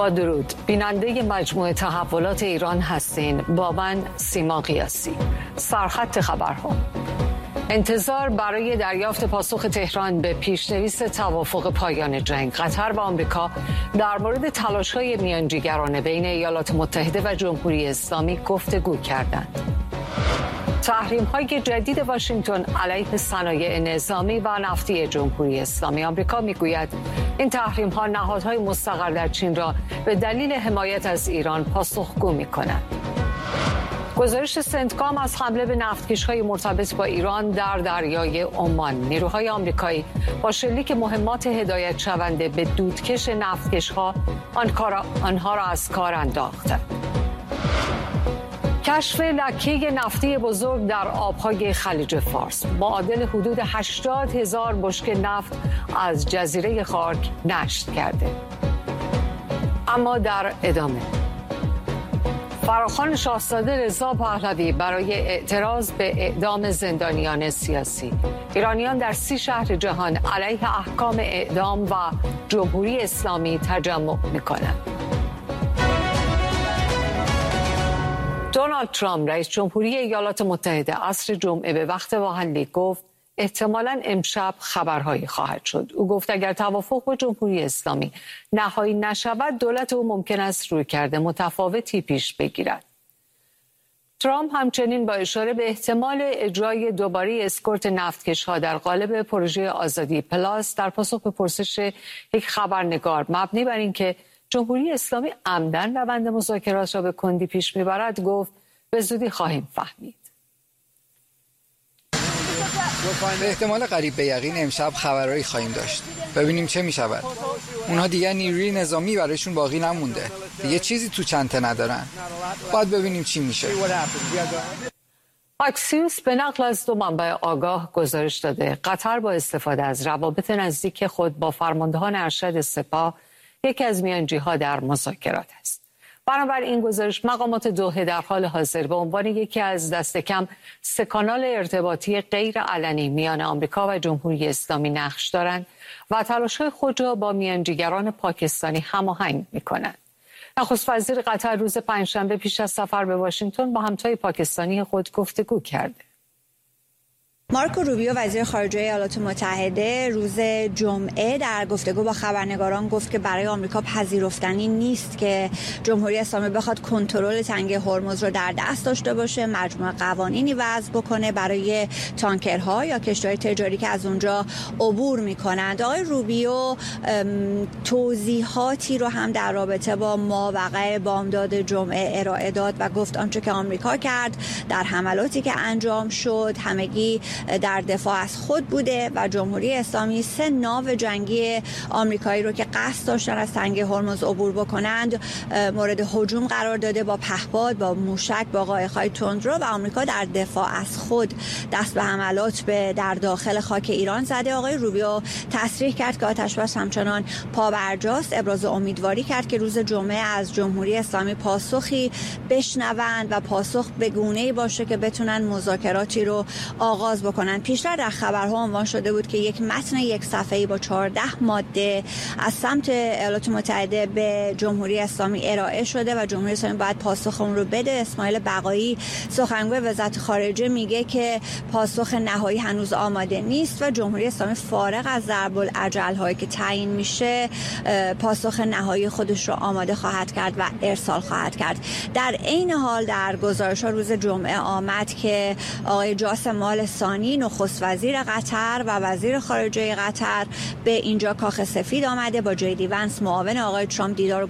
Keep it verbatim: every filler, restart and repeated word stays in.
با درود، بیننده مجموعه تحولات ایران هستین. با من سیما قیاسی. سرخط خبرها. انتظار برای دریافت پاسخ تهران به پیشنویس توافق پایان جنگ. قطر و آمریکا در مورد تلاش‌های میانجیگرانه بین ایالات متحده و جمهوری اسلامی گفتگو کردند. تحریم‌های جدید واشنگتن علیه صنایع نظامی و نفتی جمهوری اسلامی. آمریکا میگوید این تحریم‌ها نهادهای مستقر در چین را به دلیل حمایت از ایران پاسخگو می‌کنند. گزارش سنتکام از حمله به نفتکش‌های مرتبط با ایران در دریای عمان. نیروهای آمریکایی با شلیک مهمات هدایت شونده به دودکش نفتکش‌ها آنها را از کار انداختند. کشف لکه نفتی بزرگ در آبهای خلیج فارس. معادل حدود هشتاد هزار بشکه نفت از جزیره خارک نشت کرده. اما در ادامه، فراخوان شاهزاده رضا پهلوی برای اعتراض به اعدام زندانیان سیاسی. ایرانیان در سی شهر جهان علیه احکام اعدام و جمهوری اسلامی تجمع می‌کنند. دونالد ترامپ رئیس جمهوری ایالات متحده عصر جمعه به وقت واهن لیگ گفت احتمالاً امشب خبرهایی خواهد شد. او گفت اگر توافق با جمهوری اسلامی نهایی نشود، دولت او ممکن است رویکرد متفاوتی پیش بگیرد. ترامپ همچنین با اشاره به احتمال اجرای دوباره اسکورت نفتکش‌ها در قالب پروژه آزادی پلاس در پاسخ به پرسش یک خبرنگار مبنی بر اینکه جمهوری اسلامی عمدن روند مذاکرات را به کندی پیش میبرد گفت به زودی خواهیم فهمید. به احتمال قریب به یقین امشب خبرایی خواهیم داشت. ببینیم چه می شود. اونها دیگه نیروی نظامی برایشون باقی نمونده. دیگه چیزی تو چنته ندارن. باید ببینیم چی میشه. اکسیوس به نقل از دو منبع آگاه گزارش داده قطر با استفاده از روابط نزدیک خود با فرماندهان ارشد سپاه یکی از میانجی‌ها در مذاکرات است. بنابراین این گزارش مقامات دوحه در حال حاضر به عنوان یکی از دست کم سه کانال ارتباطی غیر علنی میان آمریکا و جمهوری اسلامی نقش دارند و تلاش‌های خود را با میانجیگران پاکستانی هماهنگ می‌کنند. نخست وزیر قطر روز پنجشنبه پیش از سفر به واشنگتن با همتای پاکستانی خود گفتگو کرد. مارکو روبیو وزیر خارجه ایالات متحده روز جمعه در گفتگو با خبرنگاران گفت که برای آمریکا پذیرفتنی نیست که جمهوری اسلامی بخواد کنترل تنگه هرمز رو در دست داشته باشه، مجموعه قوانینی وضع بکنه برای تانکرها یا کشتی‌های تجاری که از اونجا عبور می‌کنند. آقای روبیو توضیحاتی رو هم در رابطه با ماوقع بامداد جمعه ارائه داد و گفت آنچه که آمریکا کرد در حملاتی که انجام شد همگی در دفاع از خود بوده و جمهوری اسلامی سه ناو جنگی آمریکایی رو که قصد داشتن از تنگه هرمز عبور بکنند مورد هجوم قرار داده با پهپاد، با موشک، با قایق‌های تندرو و آمریکا در دفاع از خود دست به حملات به در داخل خاک ایران زده. آقای روبیو تصریح کرد که آتش‌بس همچنان پابرجاست. ابراز امیدواری کرد که روز جمعه از جمهوری اسلامی پاسخی بشنوند و پاسخ به گونه‌ای باشه که بتونن مذاکراتی رو آغاز بکنن. پیشتر در خبرها عنوان شده بود که یک متن یک صفحه‌ای با چهارده ماده از سمت ایالات متحده به جمهوری اسلامی ارائه شده و جمهوری اسلامی باید پاسخ اون رو بده. اسماعیل بقایی سخنگوی وزارت خارجه میگه که پاسخ نهایی هنوز آماده نیست و جمهوری اسلامی فارغ از ضرب العجل هایی که تعیین میشه پاسخ نهایی خودش رو آماده خواهد کرد و ارسال خواهد کرد. در عین حال در گزارش‌ها روز جمعه آمد که آقای جاسم آل ثانی نخست وزیر قطر و وزیر خارجه قطر به اینجا کاخ سفید آمده با جی دی ونس معاون آقای ترامپ دیدار